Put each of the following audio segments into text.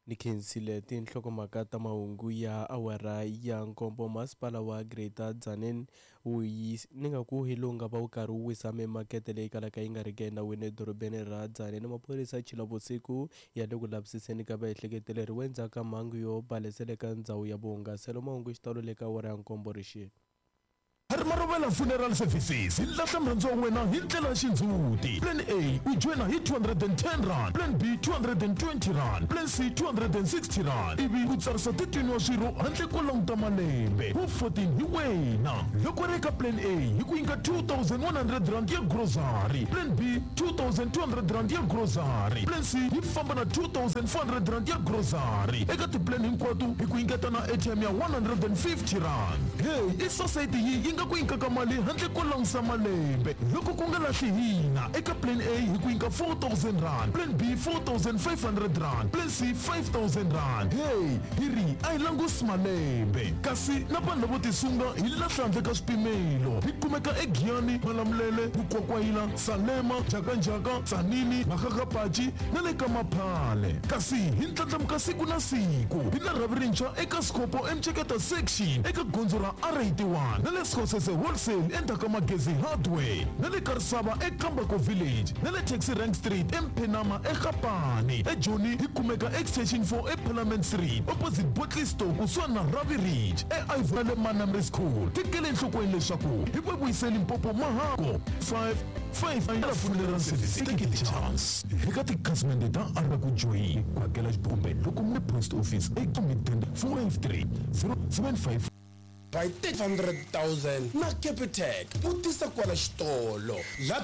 Ni khensile tinhlokomhaka ta mahungu ya awara ya nkombo. Masipala wa Greater Tzaneen ni nga ku hi lowu nga va wu karhi wu wisa mimakete leyi kalaka yi nga riki enawini edorobeni ra Tzaneen. Maphorisa Chilavusiku ya le ku lavisiseni ka vaehleketeleriwe endzhaku ka mhangu yo balesela eka ndhawu ya vuhungaselo. Mahungu hi xitalo le ka awara ya nkombo rixi Marovela Funeral Services hi lahla murhandziwa wa wena hi ndlela xindzuti. Plan A u joina hi 210 rand, Plan B 220 rand, Plan C 260 rand. Ivi u tsarisa titwiniwa swirho handle ko languta malembe. Wu 14 hi wena. Loko ri eka Plan A hi ku nyika 2100 rand ya grocery, Plan B 2200 rand ya grocery, Plan C hi famba na 2400 rand ya grocery. Eka tiplan hinkwato hi ku nyiketa na ATM ya 150 rand. Hey, i society yi nga ku nyika mali handle ko langusa malembe. Loko ku nga lahli hina eka Plan A hi ku nyika 4000 rand, Plan B 4500 rand, Plan C 5000 rand. Hey, hiri a hi langusi malembe kasi na vanhu lavo tisunga hi lahla handle ka swipimelo. Hi kumeka eGiyani, Malamulele, Bukokwayila, Salema, Jakanjaka, Tzaneen, Makakapachi na le ka Maphale. Kasi hi ndlandlamuka siku na siku hi na rhavi rintshwa eka Skopo Mcheketa section eka gondzo ra R81 na le Sosese Wholesale endzhaku Magezi Hardware na le Karisava eKambako Village na le Taxi Rank Street eMphenama eGapani. eJoni hi kumeka extension 4 eParliament Street opposite Botley Store kusuhani na Ravi Ridge eIvory le Manamri School. Tikele enhlokweni leswaku hi vuyisela Limpopo mahako 5 Funeral Service. Take the chance eka tikhasimende ta Arakujoyi ku hakela xibombe loko mi post office eka Midende 453 075 by 800,000 na Capitec putisa kwala xitolo la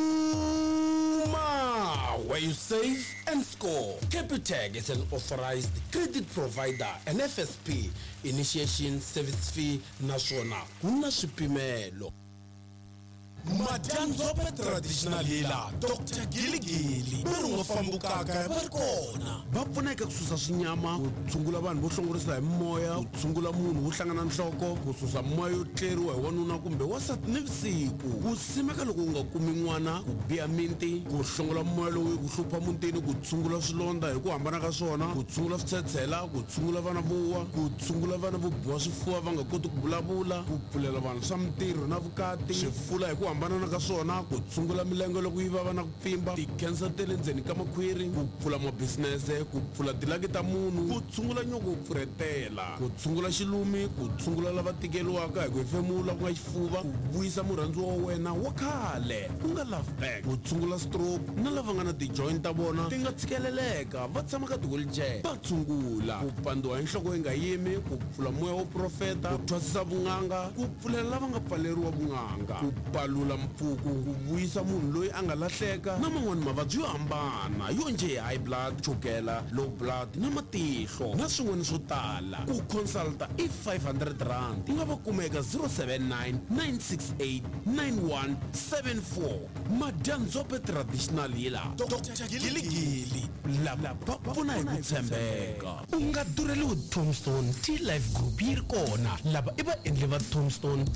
Duma, where you save and score. Capitec is an authorized credit provider and FSP initiation service fee naswona kuna swipimelo. Madyanzope traditional healer Dr. Giligili Berungo fambukaka barikona va pfuneka ku susa swinyama, ku tshungula vanhu vo hlongorisa hi moya, ku tshungula munhu wo hlangana nhloko, ku susa moya yo tleriwa hi wanuna kumbe wasati nivusiku, ku simeka loko u nga kumi n'wana, ku biya miti, ku hlongola moya lowu ku hlupha mutini, ku tshungula swilondza hi ku hambana ka swona, ku tshungula switshetshela, ku tshungula vana vowa, ku tshungula vana vo biwa swifuva va nga koti ku vulavula, ku pfulela vanhu swa mitirho na vukati, swifula hi ku hambana ka swona, ku tshungula milenge loko yi vava na ku pfimba, ti-cancer te le ndzeni ka makhwiri, ku pfula mabisinese, ku pfula tilaki ta munhu, ku tshungula nyoko ku pfuretela, ku tshungula xilumi, ku tshungula lava tikeliwaka hi ku hefemula ku nga xifuva, ku vuyisa murhandziwa wa wena wa khale ku nga love back, ku tshungula stroke na lava nga na ti-joint ta vona ti nga tshikeleleka va tshama ka ti-wheelchair va tshungula, ku pandiwa hi nhloko yi nga yimi, ku pfula moya wo profeta, ku thwasisa vun'anga, ku pfulela lava nga pfaleriwa vun'anga, ku palula mpfuku, ku vuyisa munhu loyi a nga lahleka na man'wani mavabyi yo hambana yo nje high blood, chukela, low blood na matihlo na swin'wana swo tala. Ku consulta i 500 rand, yi nga va kumeka 079 968 9174. Madyanzope traditional healer Dr. Giligili lava va pfuna hi ku tshembeka. U nga durheliwi Tombstone T-Life Group yi ri kona lava i vaendli va Tombstone